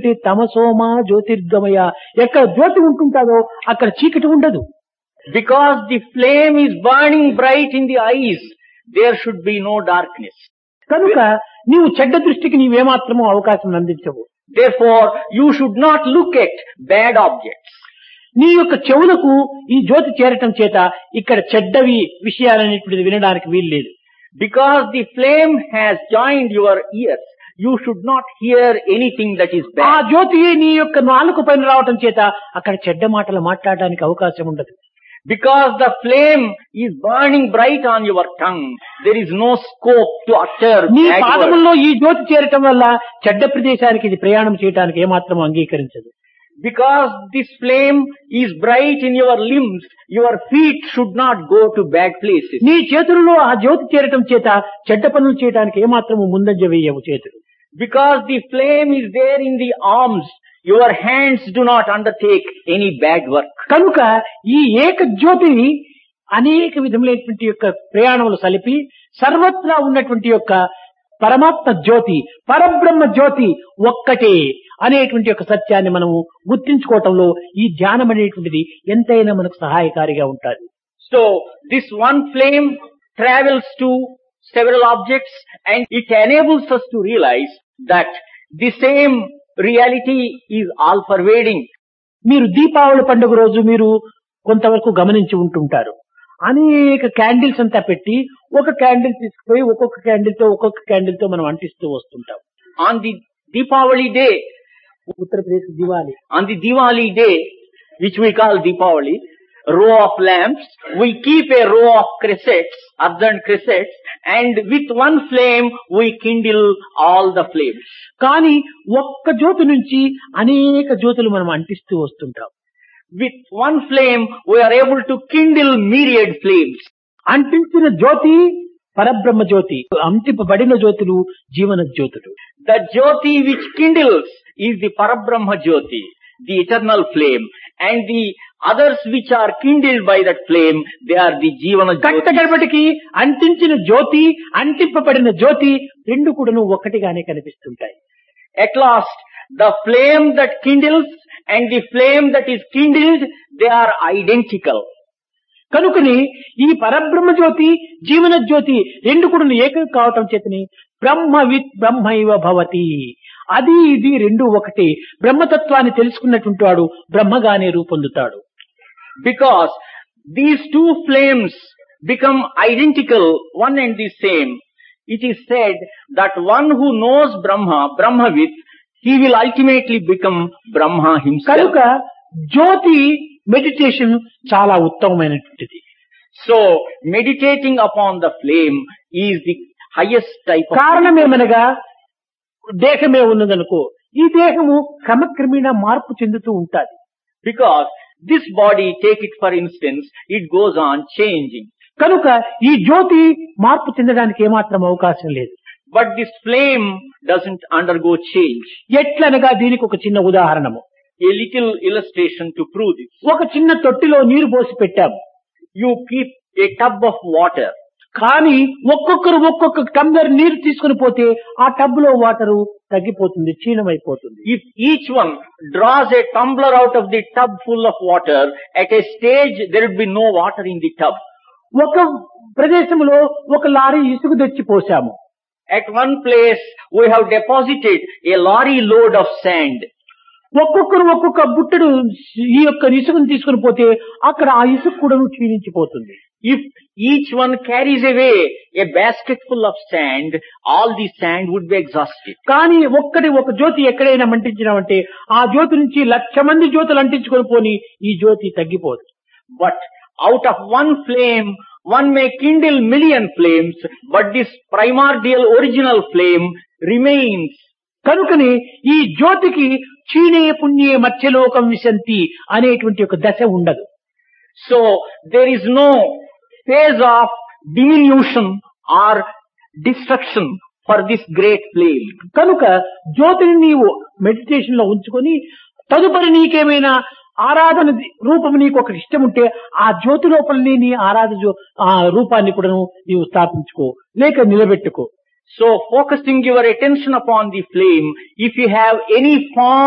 ఏమిటంటే తమసోమా జ్యోతిర్గమయ. ఎక్కడ జ్యోతి ఉంటుంటాదో అక్కడ చీకటి ఉండదు. Because the flame is burning bright in the eyes, there should be no darkness. కనుక నీవు చెడ్డ దృష్టికి నీవేమాత్రమూ అవకాశం అందించవు. Therefore, you should not look at bad objects. నీ యొక్క చెవులకు ఈ జ్యోతి చేరటం చేత ఇక్కడ చెడ్డవి విషయాలనేటువంటిది వినడానికి వీలు లేదు. Because the flame has joined your ears, you should not hear anything that is ఆ bad. జ్యోతి నీ యొక్క నాలుక పైన రావటం చేత అక్కడ చెడ్డ మాటలు మాట్లాడడానికి అవకాశం ఉండదు. Because the flame is burning bright on your tongue, there is no scope to utter నీ bad words. పాదముల్లో ఈ జ్యోతి చేరటం వల్ల చెడ్డ ప్రదేశానికి ఇది ప్రయాణం చేయడానికి ఏమాత్రం అంగీకరించదు. Because this flame is bright in your limbs, your feet should not go to bad places. నీ చేతులలో ఆ జ్యోతి చేరటం చేత చెడ్డ పనులు చేయడానికి ఏమాత్రము ముందంజ వేయవు చేతులు. Because the flame is there in the arms, your hands do not undertake any bad work. కనుక ఈ ఏక జ్యోతిని అనేక విధములైనటువంటి యొక్క ప్రయాణములు సలిపి సర్వత్రా ఉన్నటువంటి యొక్క పరమాత్మ జ్యోతి, పరబ్రహ్మ జ్యోతి ఒక్కటే అనేటువంటి యొక్క సత్యాన్ని మనము గుర్తించుకోవటంలో ఈ ధ్యానం అనేటువంటిది ఎంతైనా మనకు సహాయకారిగా ఉంటుంది. So, this one flame travels to several objects and it enables us to realize that the same reality is all pervading. మీరు దీపావళి పండుగ రోజు మీరు కొంతవరకు గమనించి ఉంటుంటారు. అనేక క్యాండిల్స్ అంతా పెట్టి ఒక క్యాండిల్ తీసుకుపోయి ఒక్కొక్క క్యాండిల్ తో మనం అంటిస్తూ వస్తుంటాం. On the Deepavali day, Uttar Pradesh Diwali, on the Diwali day, which we call Deepavali, row of lamps, we keep a row of cressets, ardent cressets, and with one flame we kindle all the flames. కానీ ఒక్క జ్యోతి నుంచి అనేక జ్యోతులు మనం అంటిస్తూ వస్తుంటాం. With one flame we are able to kindle myriad flames. అంటించిన జ్యోతి పరబ్రహ్మ జ్యోతి, అంటింపబడిన జ్యోతులు జీవన జ్యోతులు. The Jyoti which kindles is the Parabrahma Jyoti, the eternal flame, and the others which are kindled by that flame, they are the Jivana Jyoti. కట్టగడపటికి అంటించిన జ్యోతి అంటింపబడిన జ్యోతి రెండు కూడాను ఒక్కటిగానే కనిపిస్తుంటాయి. At last, the flame that kindles and the flame that is kindled, they are identical. కనుకని ఈ పరబ్రహ్మ జ్యోతి జీవన జ్యోతి రెండు కూడా ఏకం కావటం చేతని బ్రహ్మవిత్ బ్రహ్మైవ భవతి, అది ఇది రెండు ఒకటి. బ్రహ్మతత్వాన్ని తెలుసుకున్నటువంటి వాడు బ్రహ్మగానే రూపొందుతాడు. Because these two flames become identical, one and the same, it is said that one who knows Brahma, Brahmavit, he will ultimately become Brahma himself. కనుక జ్యోతి మెడిటేషన్ చాలా ఉత్తమమైనటువంటిది. So, meditating upon the flame is the highest type of... కారణమేమనగా దేహమే ఉన్నదనుకో, ఈ దేహము క్రమక్రమేణా మార్పు చెందుతూ ఉంటాది. Because this body, take it for instance, it goes on changing. కనుక ఈ జ్యోతి మార్పు చెందడానికి ఏమాత్రం అవకాశం లేదు. But this flame doesn't undergo change. ఎట్లనగా దీనికి ఒక చిన్న ఉదాహరణము, A little illustration to prove this. ఒక చిన్న తొట్టిలో నీరు పోసి పెట్టాము. You keep a tub of water. కానీ ఒక్కొక్కరు ఒక్కొక్క టంబ్లర్ నీరు తీసుకుని పోతే ఆ టబ్ లో వాటరు తగ్గిపోతుంది, క్షీణమైపోతుంది. If each one draws a tumbler out of the tub full of water, at a stage there would be no water in the tub. ఒక ప్రదేశంలో ఒక లారీ ఇసుక తెచ్చి పోసాము. At one place we have deposited a lorry load of sand. ఒక్కొక్కరు ఒక్కొక్క బుట్టడు ఈ యొక్క ఇసుకను తీసుకుని పోతే అక్కడ ఆ ఇసుక కూడా క్షీణించిపోతుంది. If each one carries away a basket full of sand, all the sand would be exhausted. కానీ ఒక జ్యోతి ఎక్కడైనా మంటించినామంటే ఆ జ్యోతి నుంచి 1,00,000 మంది జ్యోతులు అంటించుకొని పోని ఈ జ్యోతి తగ్గిపోదు. But out of one flame, one may kindle million flames, but this primordial original flame remains. కనుకని ఈ జ్యోతికి క్షీణే పుణ్యే మత్స్యలోకం విశంతి అనేటువంటి ఒక దశ ఉండదు. So there is no phase of diminution or destruction for this great flame. కనుక జ్యోతిని నీవు మెడిటేషన్ లో ఉంచుకొని తదుపరి నీకేమైనా ఆరాధన రూపం నీకు ఒక ఇష్టం ఉంటే ఆ జ్యోతి లోపలని నీ ఆ రూపాన్ని కూడా నీవు స్థాపించుకో లేక నిలబెట్టుకో. So focusing your attention upon the flame, if you have any form